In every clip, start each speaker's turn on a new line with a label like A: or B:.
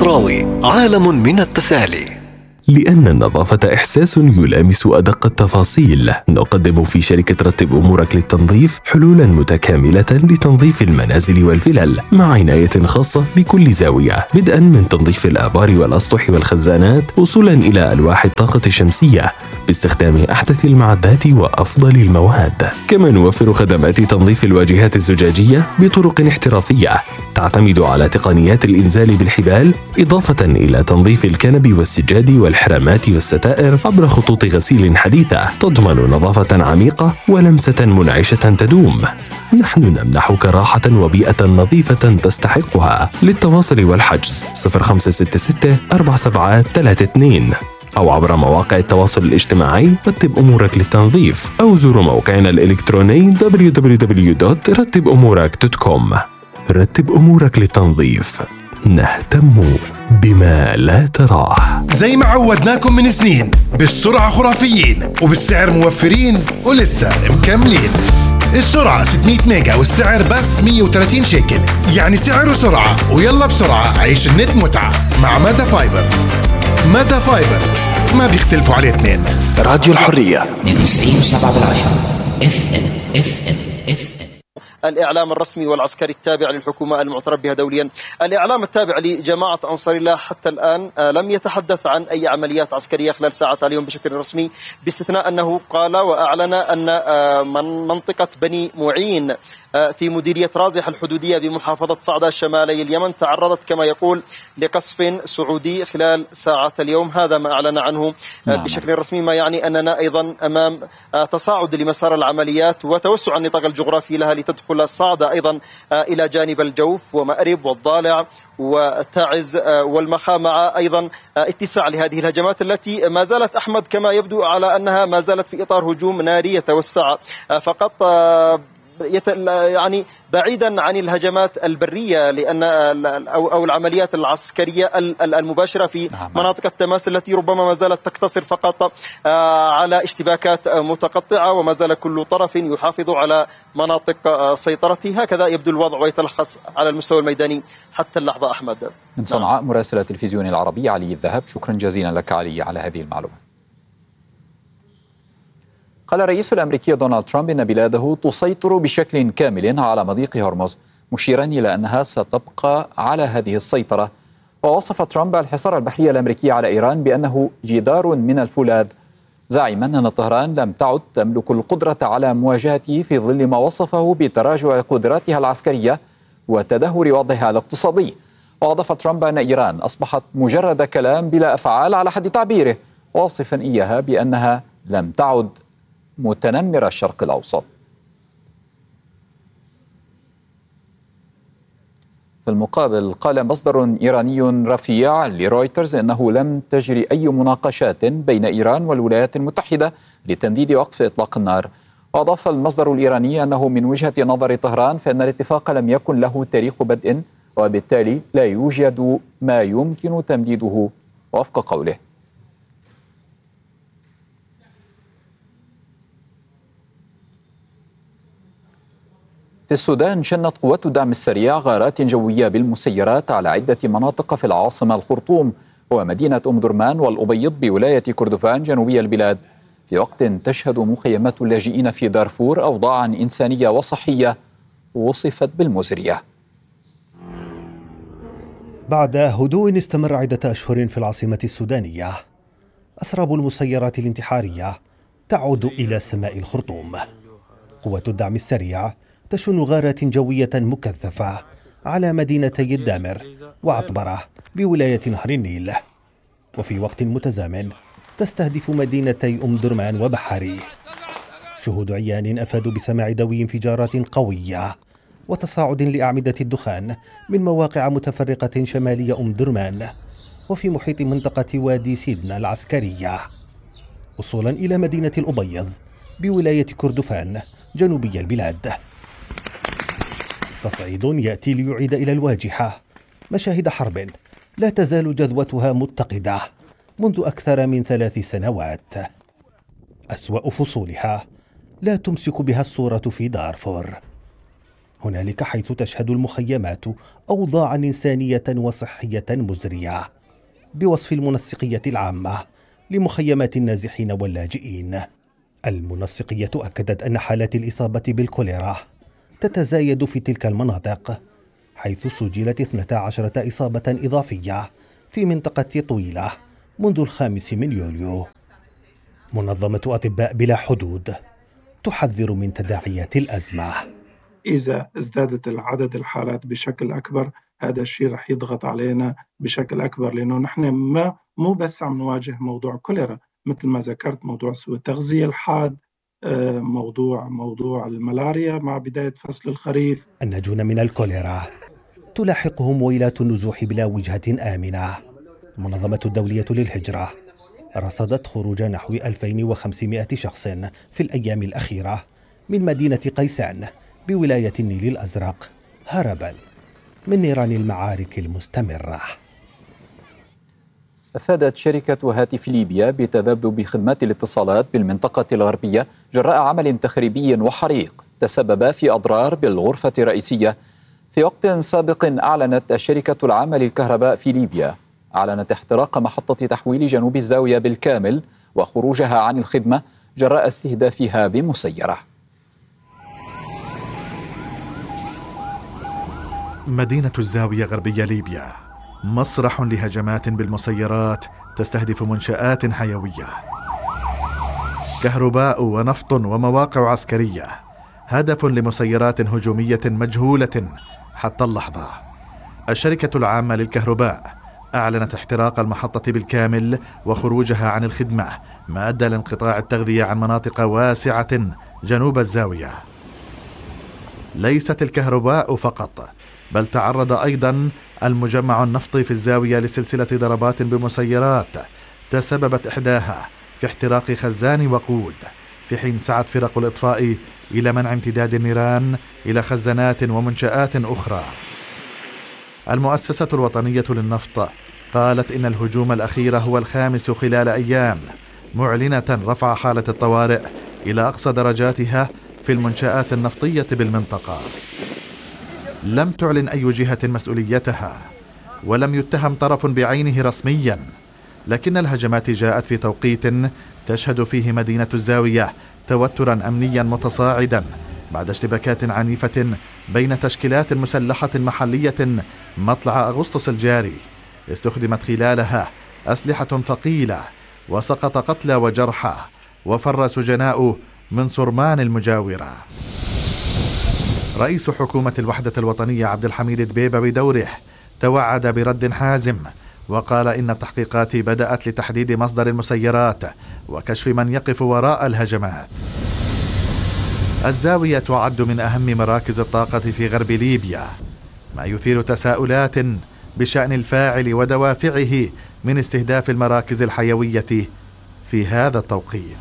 A: الشبراوي، عالم من التسالي.
B: لأن النظافة إحساس يلامس أدق التفاصيل، نقدم في شركة رتب أمورك للتنظيف حلولاً متكاملة لتنظيف المنازل والفلل، مع عناية خاصة بكل زاوية، بدءاً من تنظيف الآبار والأسطح والخزانات وصولاً إلى ألواح الطاقة الشمسية باستخدام أحدث المعدات وأفضل المواد. كما نوفر خدمات تنظيف الواجهات الزجاجية بطرق احترافية تعتمد على تقنيات الإنزال بالحبال، إضافة إلى تنظيف الكنب والسجاد والحرامات والستائر عبر خطوط غسيل حديثة تضمن نظافة عميقة ولمسة منعشة تدوم. نحن نمنحك راحة وبيئة نظيفة تستحقها. للتواصل والحجز 0566 4732 أو عبر مواقع التواصل الاجتماعي رتب أمورك للتنظيف، أو زوروا موقعنا الإلكتروني www.رتبأمورك.com. رتب أمورك للتنظيف، نهتم بما لا تراه.
C: زي ما عودناكم من سنين، بالسرعة خرافيين وبالسعر موفرين ولسه مكملين. السرعة 600 ميجا والسعر بس 130 شيكل، يعني سعر وسرعة. ويلا بسرعة عيش النت متعة مع مادا فايبر. مادا فايبر ما بيختلفوا عليه اثنين.
A: راديو الحرية
D: 92.7 FM.
E: الإعلام الرسمي والعسكري التابع للحكومة المعترف بها دوليا. الإعلام التابع لجماعة أنصار الله حتى الآن لم يتحدث عن أي عمليات عسكرية خلال ساعات اليوم بشكل رسمي، باستثناء أنه قال وأعلن أن من منطقة بني معين في مديرية رازح الحدودية بمحافظة صعدة شمالي اليمن تعرضت كما يقول لقصف سعودي خلال ساعات اليوم. هذا ما أعلن عنه بشكل رسمي، ما يعني أننا أيضا أمام تصاعد لمسار العمليات وتوسع النطاق الجغرافي لها لتدخل صعدة أيضا إلى جانب الجوف ومأرب والضالع وتعز والمخا، مع أيضا اتساع لهذه الهجمات التي ما زالت أحمد كما يبدو على أنها ما زالت في إطار هجوم ناري يتوسع فقط، يعني بعيدا عن الهجمات البرية لأن أو العمليات العسكرية المباشرة في مناطق التماس التي ربما ما زالت تقتصر فقط على اشتباكات متقطعة، وما زال كل طرف يحافظ على مناطق سيطرته. هكذا يبدو الوضع ويتلخص على المستوى الميداني حتى اللحظة. أحمد
F: من صنعاء مراسل التلفزيون العربي علي الذهب، شكرا جزيلا لك علي على هذه المعلومات. قال الرئيس الأمريكي دونالد ترامب إن بلاده تسيطر بشكل كامل على مضيق هرمز، مشيرا إلى أنها ستبقى على هذه السيطرة. ووصف ترامب الحصار البحري الأمريكي على إيران بأنه جدار من الفولاذ، زاعما أن طهران لم تعد تملك القدرة على مواجهته في ظل ما وصفه بتراجع قدراتها العسكرية وتدهور وضعها الاقتصادي. وأضاف ترامب أن إيران أصبحت مجرد كلام بلا أفعال على حد تعبيره، واصفا إياها بأنها لم تعد متنمر الشرق الأوسط. في المقابل قال مصدر إيراني رفيع لرويترز أنه لم تجري أي مناقشات بين إيران والولايات المتحدة لتمديد وقف إطلاق النار. وأضاف المصدر الإيراني أنه من وجهة نظر طهران فإن الاتفاق لم يكن له تاريخ بدء، وبالتالي لا يوجد ما يمكن تمديده وفق قوله. في السودان شنت قوات الدعم السريع غارات جوية بالمسيرات على عدة مناطق في العاصمة الخرطوم ومدينة أم درمان والأبيض بولاية كردفان جنوبي البلاد، في وقت تشهد مخيمات اللاجئين في دارفور أوضاعا إنسانية وصحية وصفت بالمزرية.
G: بعد هدوء استمر عدة أشهر في العاصمة السودانية، أسراب المسيرات الانتحارية تعود إلى سماء الخرطوم. قوات الدعم السريع تشن غارات جوية مكثفة على مدينتي الدامر وعطبرة بولاية نهر النيل، وفي وقت متزامن تستهدف مدينتي أم درمان وبحري. شهود عيان أفادوا بسماع دوي انفجارات قوية وتصاعد لأعمدة الدخان من مواقع متفرقة شمالي أم درمان وفي محيط منطقة وادي سيدنا العسكرية، وصولا إلى مدينة الأبيض بولاية كردفان جنوبي البلاد. تصعيد يأتي ليعيد إلى الواجهة مشاهد حرب لا تزال جذوتها متقدة منذ أكثر من 3 سنوات، أسوأ فصولها لا تمسك بها الصورة في دارفور. هنالك حيث تشهد المخيمات أوضاعا إنسانية وصحية مزرية بوصف المنسقية العامة لمخيمات النازحين واللاجئين. المنسقية أكدت أن حالات الإصابة بالكوليرا تتزايد في تلك المناطق، حيث سجلت 12 إصابة إضافية في منطقة طويلة منذ 5 يوليو. منظمة أطباء بلا حدود تحذر من تداعيات الأزمة.
H: إذا ازدادت العدد الحالات بشكل أكبر، هذا الشيء رح يضغط علينا بشكل أكبر، لأنه نحن مو بس عم نواجه موضوع كوليرا، مثل ما ذكرت موضوع سوء التغذية الحاد، موضوع الملاريا مع بداية فصل الخريف.
G: الناجون من الكوليرا تلاحقهم ويلات النزوح بلا وجهة آمنة. المنظمة الدولية للهجرة رصدت خروج نحو 2500 شخص في الأيام الأخيرة من مدينة قيسان بولاية النيل الأزرق هربا من نيران المعارك المستمرة.
F: أفادت شركة هاتف ليبيا بتذبذب خدمات الاتصالات بالمنطقة الغربية جراء عمل تخريبي وحريق تسبب في أضرار بالغرفة الرئيسية. في وقت سابق أعلنت الشركة العامة للكهرباء في ليبيا احتراق محطة تحويل جنوب الزاوية بالكامل وخروجها عن الخدمة جراء استهدافها بمسيرة.
C: مدينة الزاوية غربية ليبيا مسرح لهجمات بالمسيرات تستهدف منشآت حيوية، كهرباء ونفط ومواقع عسكرية، هدف لمسيرات هجومية مجهولة حتى اللحظة. الشركة العامة للكهرباء أعلنت احتراق المحطة بالكامل وخروجها عن الخدمة، ما أدى لانقطاع التغذية عن مناطق واسعة جنوب الزاوية. ليست الكهرباء فقط، بل تعرض أيضا المجمع النفطي في الزاوية لسلسلة ضربات بمسيرات تسببت إحداها في احتراق خزان وقود، في حين سعت فرق الإطفاء إلى منع امتداد النيران إلى خزانات ومنشآت أخرى. المؤسسة الوطنية للنفط قالت إن الهجوم الأخير هو الخامس خلال أيام، معلنة رفع حالة الطوارئ إلى أقصى درجاتها في المنشآت النفطية بالمنطقة. لم تعلن أي جهة مسؤوليتها، ولم يتهم طرف بعينه رسميا، لكن الهجمات جاءت في توقيت تشهد فيه مدينة الزاوية توترا أمنيا متصاعدا بعد اشتباكات عنيفة بين تشكيلات مسلحة محلية مطلع أغسطس الجاري، استخدمت خلالها أسلحة ثقيلة وسقط قتلى وجرحى وفر سجناء من صرمان المجاورة. رئيس حكومة الوحدة الوطنية عبد الحميد دبيبة بدوره توعد برد حازم، وقال إن التحقيقات بدأت لتحديد مصدر المسيرات وكشف من يقف وراء الهجمات. الزاوية تعد من أهم مراكز الطاقة في غرب ليبيا، ما يثير تساؤلات بشأن الفاعل ودوافعه من استهداف المراكز الحيوية في هذا التوقيت.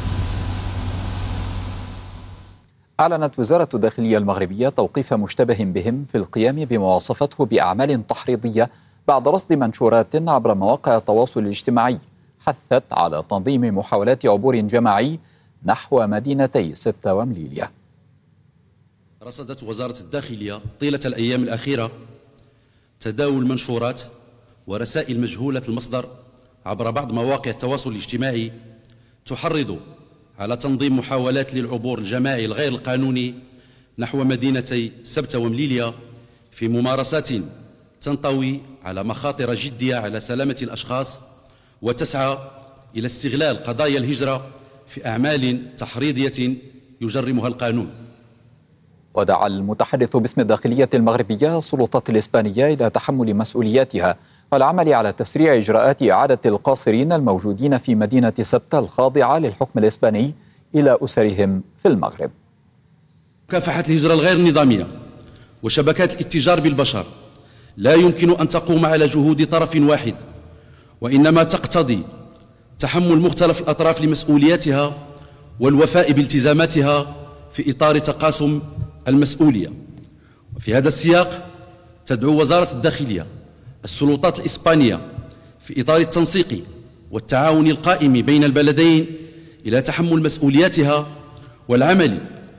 F: أعلنت وزارة الداخلية المغربية توقيف مشتبه بهم في القيام بما وصفته بأعمال تحريضية بعد رصد منشورات عبر مواقع التواصل الاجتماعي حثت على تنظيم محاولات عبور جماعي نحو مدينتي سبتة ومليلية.
I: رصدت وزارة الداخلية طيلة الأيام الأخيرة تداول منشورات ورسائل مجهولة المصدر عبر بعض مواقع التواصل الاجتماعي تحرض على تنظيم محاولات للعبور الجماعي الغير القانوني نحو مدينتي سبتة ومليلية في ممارسات تنطوي على مخاطر جدية على سلامة الأشخاص وتسعى إلى استغلال قضايا الهجرة في أعمال تحريضية يجرمها القانون.
F: ودعا المتحدث باسم الداخلية المغربية السلطات الإسبانية إلى تحمل مسؤولياتها والعمل على تسريع إجراءات إعادة القاصرين الموجودين في مدينة سبتة الخاضعة للحكم الإسباني إلى أسرهم في المغرب.
I: مكافحة الهجرة الغير نظامية وشبكات الاتجار بالبشر لا يمكن أن تقوم على جهود طرف واحد، وإنما تقتضي تحمل مختلف الأطراف لمسؤولياتها والوفاء بالتزاماتها في إطار تقاسم المسؤولية. وفي هذا السياق تدعو وزارة الداخلية السلطات الإسبانية في إطار التنسيق والتعاون القائم بين البلدين إلى تحمل مسؤولياتها والعمل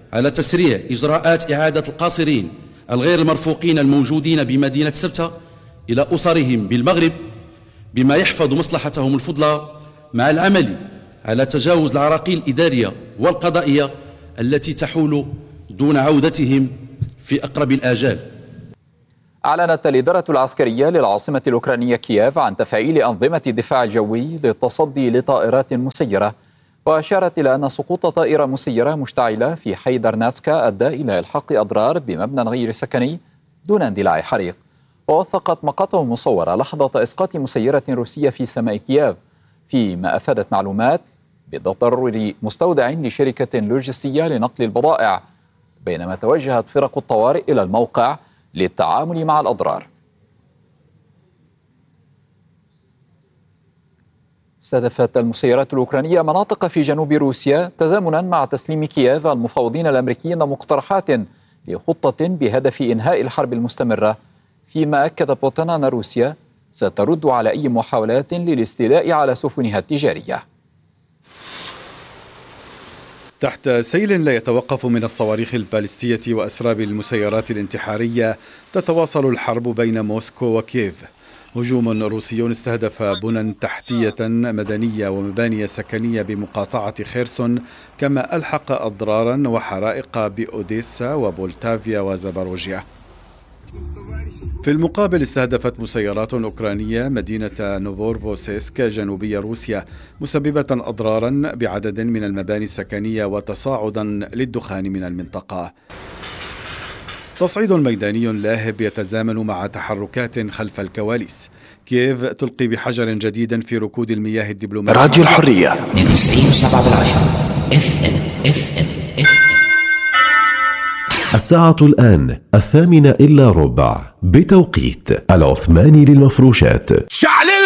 I: على تسريع إجراءات إعادة القاصرين الغير المرفوقين الموجودين بمدينة سبتة إلى أسرهم بالمغرب، بما يحفظ مصلحتهم الفضلى، مع العمل على تجاوز العراقيل الإدارية والقضائية التي تحول دون عودتهم في أقرب الآجال.
F: أعلنت الإدارة العسكرية للعاصمة الأوكرانية كييف عن تفعيل أنظمة الدفاع الجوي للتصدي لطائرات مسيرة، وأشارت إلى أن سقوط طائرة مسيرة مشتعلة في حي درناسكا أدى إلى إلحاق أضرار بمبنى غير سكني دون اندلاع حريق. ووثقت مقاطع مصورة لحظة إسقاط مسيرة روسية في سماء كييف، فيما أفادت معلومات بتضرر مستودع لشركة لوجستية لنقل البضائع، بينما توجهت فرق الطوارئ إلى الموقع للتعامل مع الأضرار. استهدفت المسيرات الأوكرانية مناطق في جنوب روسيا تزامنا مع تسليم كييف المفاوضين الأمريكيين مقترحات لخطة بهدف إنهاء الحرب المستمرة، فيما أكد بوتين أن روسيا سترد على أي محاولات للاستيلاء على سفنها التجارية.
J: تحت سيل لا يتوقف من الصواريخ البالستية وأسراب المسيرات الانتحارية، تتواصل الحرب بين موسكو وكييف. هجوم روسي استهدف بنى تحتية مدنية ومباني سكنية بمقاطعة خيرسون، كما ألحق أضرارا وحرائق بأوديسا وبولتافيا وزاباروجيا. في المقابل استهدفت مسيرات أوكرانية مدينة نوفورفوسيسك جنوبي روسيا، مسببة أضرارا بعدد من المباني السكنية وتصاعدا للدخان من المنطقة. تصعيد ميداني لاهب يتزامن مع تحركات خلف الكواليس. كييف تلقي بحجر جديد في ركود المياه الدبلوماسية.
A: راديو الحرية
D: 92.7 FM.
K: الساعة الآن 8:15 بتوقيت العثماني للمفروشات.
A: شعل